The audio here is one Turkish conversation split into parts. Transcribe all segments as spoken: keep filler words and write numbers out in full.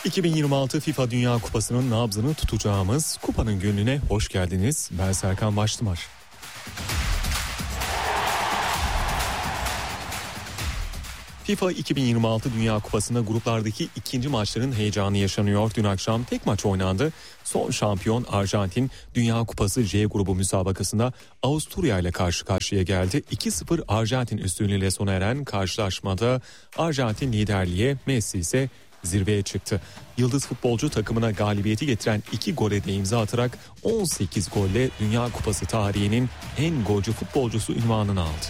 iki bin yirmi altı FIFA Dünya Kupası'nın nabzını tutacağımız kupanın gönlüne hoş geldiniz. Ben Serkan Baştımar. FIFA iki bin yirmi altı Dünya Kupası'nda gruplardaki ikinci maçların heyecanı yaşanıyor. Dün akşam tek maç oynandı. Son şampiyon Arjantin Dünya Kupası C grubu müsabakasında Avusturya ile karşı karşıya geldi. iki sıfır Arjantin üstünlüğüyle sona eren karşılaşmada Arjantin liderliğe, Messi ise zirveye çıktı. Yıldız futbolcu takımına galibiyeti getiren iki gole de imza atarak on sekiz golle Dünya Kupası tarihinin en golcü futbolcusu unvanını aldı.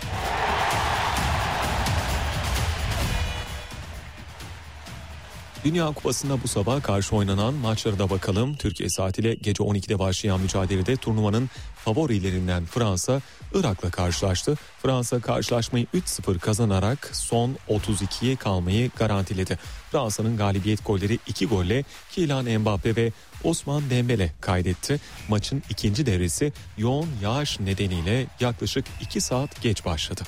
Dünya Kupası'nda bu sabah karşı oynanan maçlara da bakalım. Türkiye saatiyle gece on ikide başlayan mücadelede turnuvanın favorilerinden Fransa Irak'la karşılaştı. Fransa karşılaşmayı üç sıfır kazanarak son otuz ikiye kalmayı garantiledi. Fransa'nın galibiyet golleri iki golle Kylian Mbappe ve Ousmane Dembele kaydetti. Maçın ikinci devresi yoğun yağış nedeniyle yaklaşık iki saat geç başladı.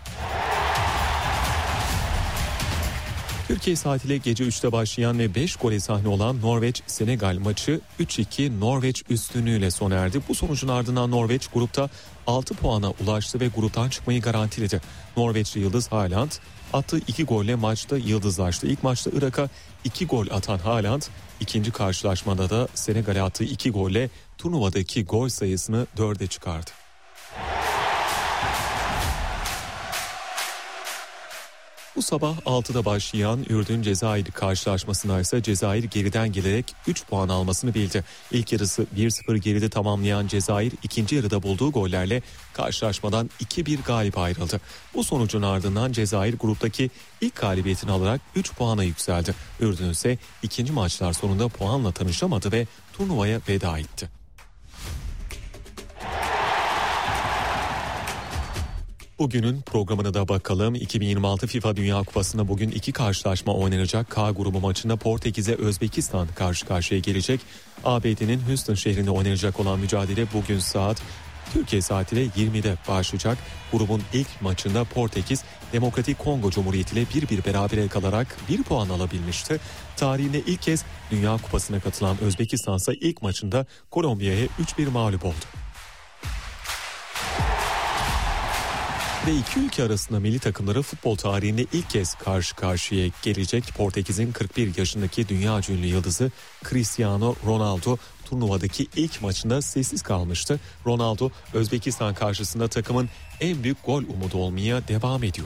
Türkiye saatiyle gece üçte başlayan ve beş gole sahne olan Norveç-Senegal maçı üç iki Norveç üstünlüğüyle sona erdi. Bu sonucun ardından Norveç grupta altı puana ulaştı ve gruptan çıkmayı garantiledi. Norveçli Yıldız Haaland attığı iki golle maçta yıldızlaştı. İlk maçta Irak'a iki gol atan Haaland ikinci karşılaşmada da Senegal'e attığı iki golle turnuvadaki gol sayısını dörde çıkardı. Bu sabah altıda başlayan Ürdün-Cezayir karşılaşmasında ise Cezayir geriden gelerek üç puan almasını bildi. İlk yarısı bir sıfır geride tamamlayan Cezayir ikinci yarıda bulduğu gollerle karşılaşmadan iki bir galip ayrıldı. Bu sonucun ardından Cezayir gruptaki ilk galibiyetini alarak üç puana yükseldi. Ürdün ise ikinci maçlar sonunda puanla tanışamadı ve turnuvaya veda etti. Bugünün programına da bakalım. iki bin yirmi altı FIFA Dünya Kupası'nda bugün iki karşılaşma oynanacak. K grubu maçında Portekiz'e Özbekistan karşı karşıya gelecek. A B D'nin Houston şehrinde oynanacak olan mücadele bugün saat Türkiye saatiyle yirmide başlayacak. Grubun ilk maçında Portekiz Demokratik Kongo Cumhuriyeti ile bir bir berabere kalarak bir puan alabilmişti. Tarihinde ilk kez Dünya Kupası'na katılan Özbekistan ise ilk maçında Kolombiya'ya üç bir mağlup oldu. Ve iki ülke arasında milli takımları futbol tarihinde ilk kez karşı karşıya gelecek. Portekiz'in kırk bir yaşındaki dünya ünlü yıldızı Cristiano Ronaldo turnuvadaki ilk maçında sessiz kalmıştı. Ronaldo Özbekistan karşısında takımın en büyük gol umudu olmaya devam ediyor.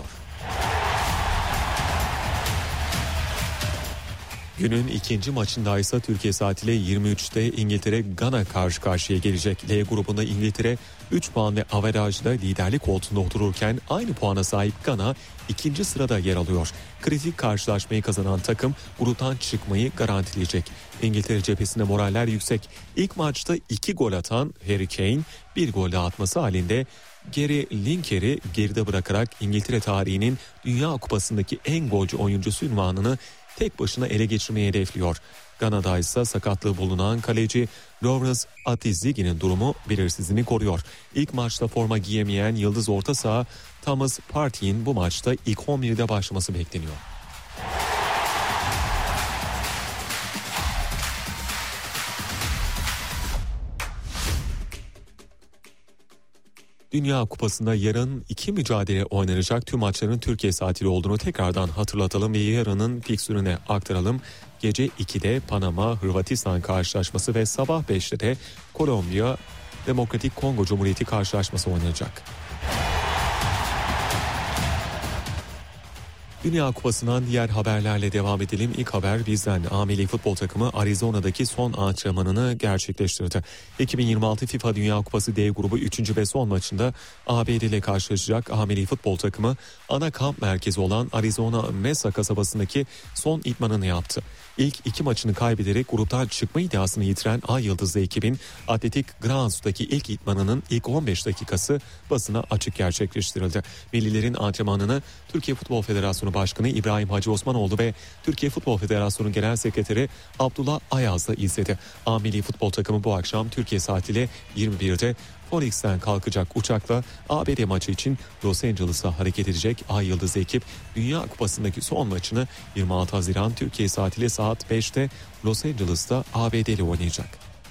Günün ikinci maçında ise Türkiye saatiyle yirmi üçte İngiltere Gana karşı karşıya gelecek. L grubunda İngiltere üç puan ve averajla liderlik koltuğunda otururken aynı puana sahip Gana ikinci sırada yer alıyor. Kritik karşılaşmayı kazanan takım gruptan çıkmayı garantileyecek. İngiltere cephesinde moraller yüksek. İlk maçta iki gol atan Harry Kane bir gol daha atması halinde Gary Lineker'i geride bırakarak İngiltere tarihinin Dünya Kupası'ndaki en golcü oyuncusu unvanını tek başına ele geçirmeyi hedefliyor. Gana'da ise sakatlığı bulunan kaleci Lawrence Atizigi'nin durumu belirsizliğini koruyor. İlk maçta forma giyemeyen yıldız orta saha Thomas Partey'in bu maçta ilk on birde başlaması bekleniyor. Dünya Kupası'nda yarın iki mücadele oynanacak. Tüm maçların Türkiye saatiyle olduğunu tekrardan hatırlatalım ve yarının fiksürüne aktaralım. Gece ikide Panama Hırvatistan karşılaşması ve sabah beşte de Kolombiya Demokratik Kongo Cumhuriyeti karşılaşması oynanacak. Dünya Kupası'ndan diğer haberlerle devam edelim. İlk haber bizden. A milli futbol takımı Arizona'daki son antrenmanını gerçekleştirdi. iki bin yirmi altı FIFA Dünya Kupası D grubu üçüncü ve son maçında A B D ile karşılaşacak. A milli futbol takımı ana kamp merkezi olan Arizona Mesa kasabasındaki son idmanını yaptı. İlk iki maçını kaybederek gruptan çıkma iddiasını yitiren A Yıldızlı ekibin Atletik Grounds'daki ilk idmanının ilk on beş dakikası basına açık gerçekleştirildi. Millilerin antrenmanını Türkiye Futbol Federasyonu Federasyonu Başkanı İbrahim Hacı Osmanoğlu ve Türkiye Futbol Federasyonu Genel Sekreteri Abdullah Ayaz da izledi. A Milli Futbol takımı bu akşam Türkiye saatiyle yirmi birde Phoenix'ten kalkacak uçakla A B D maçı için Los Angeles'a hareket edecek. Ay Yıldızı ekip Dünya Kupası'ndaki son maçını yirmi altı Haziran Türkiye saatiyle saat beşte Los Angeles'ta A B D ile oynayacak.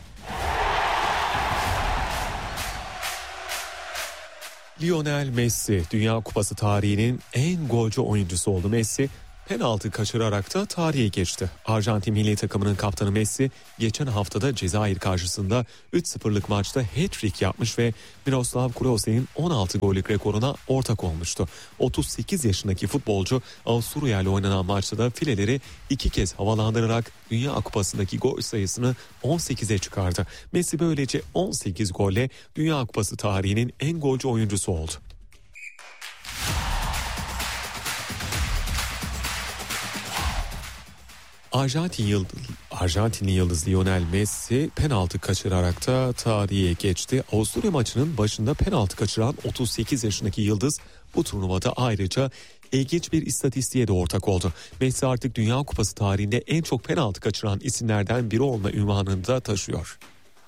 Lionel Messi Dünya Kupası tarihinin en golcü oyuncusu oldu. Messi penaltı kaçırarak da tarihe geçti. Arjantin milli takımının kaptanı Messi geçen haftada Cezayir karşısında üç sıfırlık maçta hat-trick yapmış ve Miroslav Klose'nin on altı gollük rekoruna ortak olmuştu. otuz sekiz yaşındaki futbolcu Avusturya ile oynanan maçta da fileleri iki kez havalandırarak Dünya Kupası'ndaki gol sayısını on sekize çıkardı. Messi böylece on sekiz golle Dünya Kupası tarihinin en golcü oyuncusu oldu. Arjantin yıldız, Arjantinli yıldız Lionel Messi penaltı kaçırarak da tarihe geçti. Avusturya maçının başında penaltı kaçıran otuz sekiz yaşındaki yıldız bu turnuvada ayrıca ilginç bir istatistiğe de ortak oldu. Messi artık Dünya Kupası tarihinde en çok penaltı kaçıran isimlerden biri olma ünvanını da taşıyor.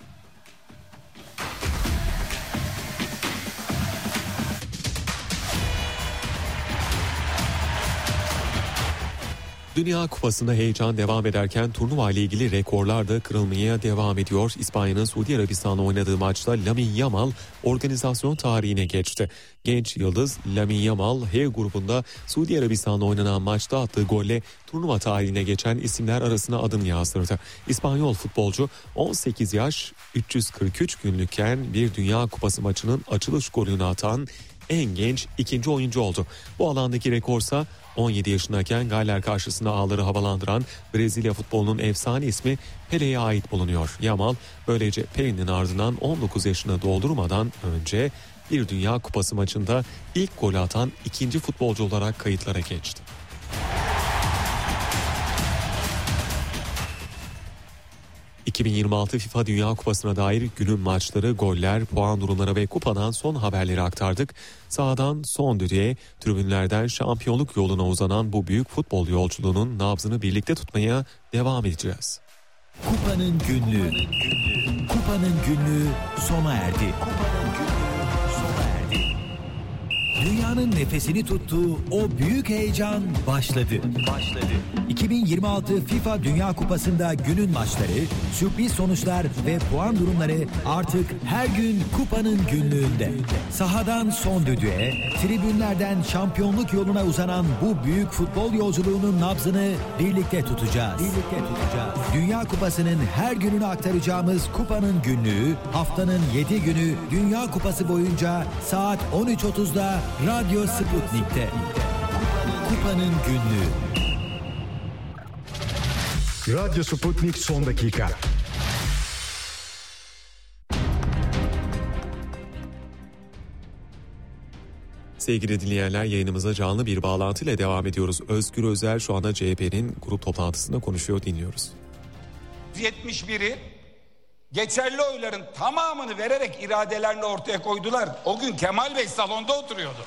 Dünya Kupası'nda heyecan devam ederken turnuva ile ilgili rekorlar da kırılmaya devam ediyor. İspanya'nın Suudi Arabistan'la oynadığı maçta Lamine Yamal organizasyon tarihine geçti. Genç yıldız Lamine Yamal H grubunda Suudi Arabistan'la oynanan maçta attığı golle turnuva tarihine geçen isimler arasına adını yazdırdı. İspanyol futbolcu on sekiz yaş üç yüz kırk üç günlükken bir Dünya Kupası maçının açılış golünü atan en genç ikinci oyuncu oldu. Bu alandaki rekorsa on yedi yaşındayken Galler karşısında ağları havalandıran Brezilya futbolunun efsane ismi Pele'ye ait bulunuyor. Yamal böylece Pele'nin ardından on dokuz yaşını doldurmadan önce bir Dünya Kupası maçında ilk golü atan ikinci futbolcu olarak kayıtlara geçti. iki bin yirmi altı FIFA Dünya Kupası'na dair günün maçları, goller, puan durumları ve kupadan son haberleri aktardık. Sahadan son düdüğe, tribünlerden şampiyonluk yoluna uzanan bu büyük futbol yolculuğunun nabzını birlikte tutmaya devam edeceğiz. Kupanın günlüğü. Kupanın günlüğü sona erdi. Kupanın günlüğü sona erdi. Dünyanın nefesini tuttuğu o büyük heyecan başladı. Başladı. iki bin yirmi altı FIFA Dünya Kupası'nda günün maçları, sürpriz sonuçlar ve puan durumları artık her gün Kupanın günlüğünde. Sahadan son düdüğe, tribünlerden şampiyonluk yoluna uzanan bu büyük futbol yolculuğunun nabzını birlikte tutacağız. Birlikte tutacağız. Dünya Kupası'nın her gününü aktaracağımız Kupanın günlüğü, haftanın yedi günü Dünya Kupası boyunca saat on üç otuzda Radyo Sputnik'te. Kupanın günlüğü. Radyo Sputnik son dakika. Sevgili dinleyenler, yayınımıza canlı bir bağlantıyla devam ediyoruz. Özgür Özel şu anda C H P'nin grup toplantısında konuşuyor, dinliyoruz. yetmiş biri geçerli oyların tamamını vererek iradelerini ortaya koydular. O gün Kemal Bey salonda oturuyordu.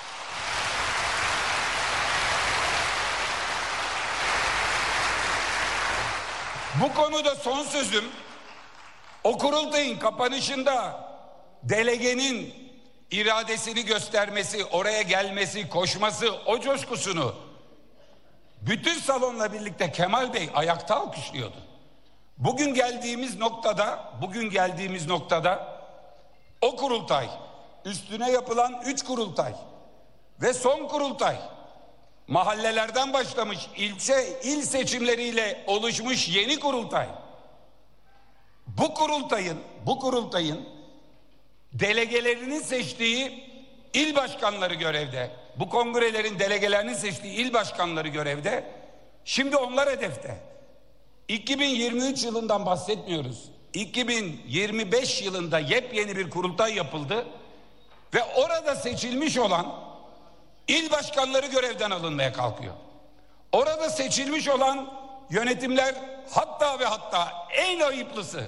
Bu konuda son sözüm, o kurultayın kapanışında delegenin iradesini göstermesi, oraya gelmesi, koşması, o coşkusunu bütün salonla birlikte Kemal Bey ayakta alkışlıyordu. Bugün geldiğimiz noktada, bugün geldiğimiz noktada o kurultay, üstüne yapılan üç kurultay ve son kurultay, mahallelerden başlamış ilçe, il seçimleriyle oluşmuş yeni kurultay. Bu kurultayın, bu kurultayın delegelerinin seçtiği il başkanları görevde. Bu kongrelerin delegelerinin seçtiği il başkanları görevde. Şimdi onlar hedefte. iki bin yirmi üç yılından bahsetmiyoruz. iki bin yirmi beş yılında yepyeni bir kurultay yapıldı ve orada seçilmiş olan il başkanları görevden alınmaya kalkıyor. Orada seçilmiş olan yönetimler, hatta ve hatta en ayıplısı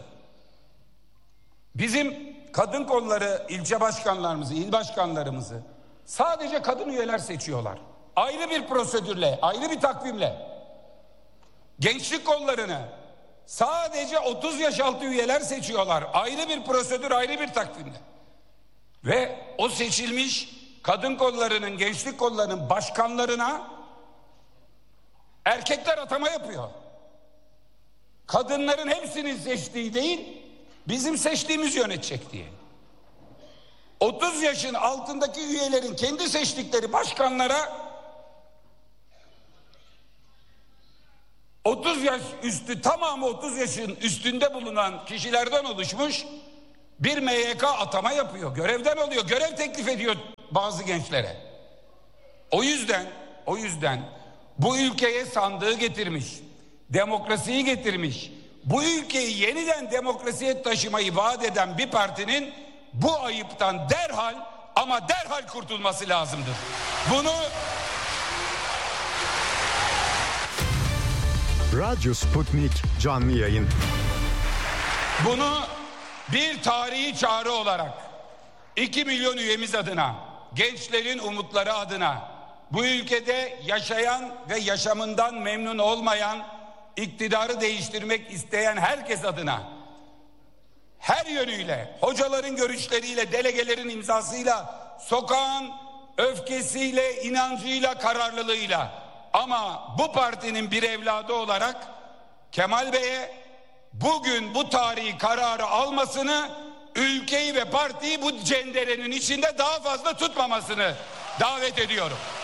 bizim kadın kolları ilçe başkanlarımızı, il başkanlarımızı sadece kadın üyeler seçiyorlar. ayrı bir prosedürle, ayrı bir takvimle gençlik kollarını sadece otuz yaş altı üyeler seçiyorlar. Ayrı bir prosedür, ayrı bir takvimle. Ve o seçilmiş kadın kollarının, gençlik kollarının başkanlarına erkekler atama yapıyor. Kadınların hepsinin seçtiği değil, bizim seçtiğimiz yönetecek diye. otuz yaşın altındaki üyelerin kendi seçtikleri başkanlara otuz yaş üstü, tamamı otuz yaşın üstünde bulunan kişilerden oluşmuş bir M Y K atama yapıyor. Görevden alıyor, görev teklif ediyor bazı gençlere. O yüzden, o yüzden bu ülkeye sandığı getirmiş, demokrasiyi getirmiş, bu ülkeyi yeniden demokrasiye taşımayı vaat eden bir partinin bu ayıptan derhal ama derhal kurtulması lazımdır. Bunu Radyo Sputnik canlı yayın. Bunu bir tarihi çağrı olarak iki milyon üyemiz adına, gençlerin umutları adına, bu ülkede yaşayan ve yaşamından memnun olmayan, iktidarı değiştirmek isteyen herkes adına, her yönüyle, hocaların görüşleriyle, delegelerin imzasıyla, sokağın öfkesiyle, inancıyla, kararlılığıyla, ama bu partinin bir evladı olarak Kemal Bey'e bugün bu tarihi kararı almasını, ülkeyi ve partiyi bu cenderenin içinde daha fazla tutmamasını davet ediyorum.